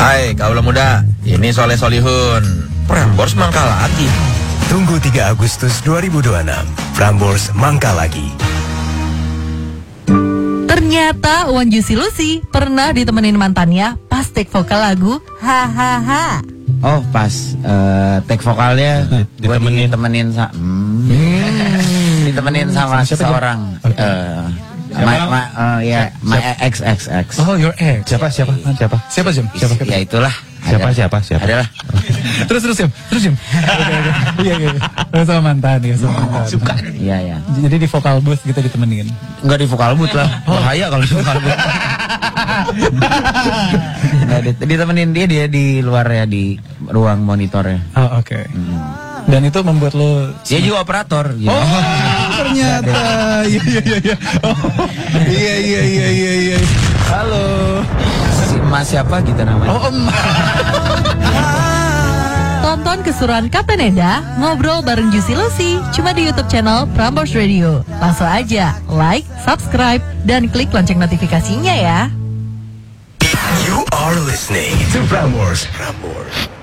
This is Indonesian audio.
Hai kaula muda, ini Soleh Solihun. Prambors mangkal lagi. Tunggu 3 Agustus 2026. Prambors mangkal lagi. Ternyata Wan Juicy Lucy pernah ditemenin mantannya pas take vokal lagu Hahaha. Oh pas take vokalnya ditemenin sama seseorang. My XXX. Oh, your ex. Siapa Jam? Ya itulah. Siapa? Adalah. Terus Jam. Iya. Sama mantan. Suka. Iya. Jadi di vokal booth gitu ditemenin. Enggak di vokal booth lah. Bahaya kalau di vokal booth. Enggak ditemenin dia di luar ya, di ruang monitornya. Oh, oke. Dan itu membuat lo... Dia juga operator gitu. Oh, ternyata. Iya. Oh, iya. Halo. Si Mas siapa gitu namanya? Oh, Tonton keseruan Kapten Eda ngobrol bareng Juicy Lucy cuma di YouTube channel Prambors Radio. Langsung aja like, subscribe, dan klik lonceng notifikasinya ya. You are listening to Prambors.